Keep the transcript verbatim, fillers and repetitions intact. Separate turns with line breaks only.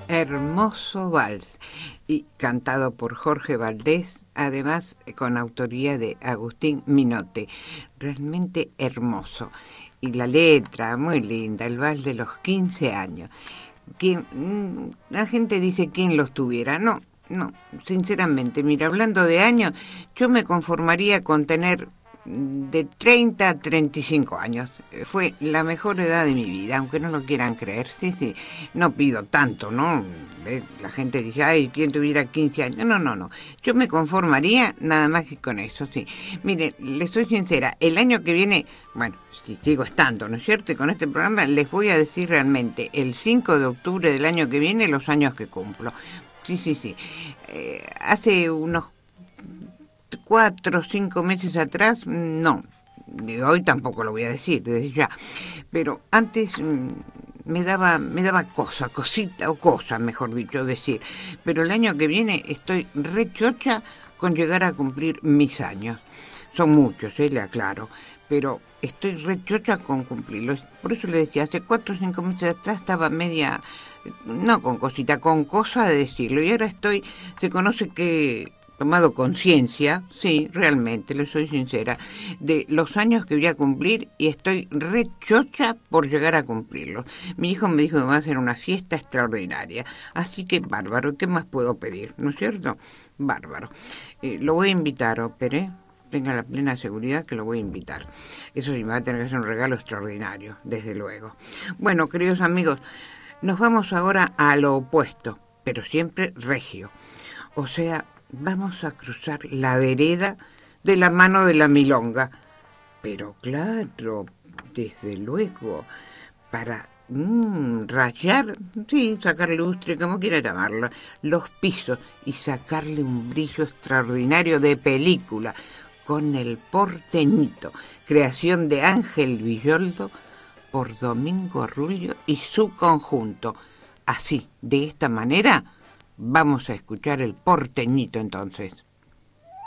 Hermoso vals, y cantado por Jorge Valdés, además con autoría de Agustín Minote. Realmente hermoso. Y la letra, muy linda, el vals de los quince años. ¿Quién, la gente dice quién los tuviera? No, no, sinceramente, mira, hablando de años, yo me conformaría con tener de treinta a treinta y cinco años. Fue la mejor edad de mi vida, aunque no lo quieran creer. Sí, sí, no pido tanto, ¿no? La gente dice, ay, ¿quién tuviera quince años? No, no, no. Yo me conformaría nada más que con eso, sí. Mire, les soy sincera, el año que viene, bueno, si sigo estando, ¿no es cierto? Y con este programa les voy a decir realmente, el cinco de octubre del año que viene, los años que cumplo. Sí, sí, sí. Eh, hace unos cuatro o cinco meses atrás, no, hoy tampoco lo voy a decir desde ya, pero antes mmm, me daba me daba cosa, cosita o cosa, mejor dicho decir, pero el año que viene estoy re chocha con llegar a cumplir mis años. Son muchos, eh, le aclaro, pero estoy re chocha con cumplirlos. Por eso le decía, hace cuatro o cinco meses atrás estaba media, no con cosita, con cosa de decirlo, y ahora estoy, se conoce que tomado conciencia, sí, realmente, le soy sincera, de los años que voy a cumplir y estoy re chocha por llegar a cumplirlos. Mi hijo me dijo que va a hacer una fiesta extraordinaria, así que bárbaro, ¿qué más puedo pedir? ¿No es cierto? Bárbaro. Eh, lo voy a invitar, Opere, tenga la plena seguridad que lo voy a invitar. Eso sí, me va a tener que hacer un regalo extraordinario, desde luego. Bueno, queridos amigos, nos vamos ahora a lo opuesto, pero siempre regio. O sea, vamos a cruzar la vereda de la mano de la milonga. Pero claro, desde luego, para mmm, rayar, sí, sacar lustre, como quiera llamarlo, los pisos y sacarle un brillo extraordinario de película, con el Porteñito, creación de Ángel Villoldo por Domingo Rubio y su conjunto. Así, de esta manera, vamos a escuchar el Porteñito entonces.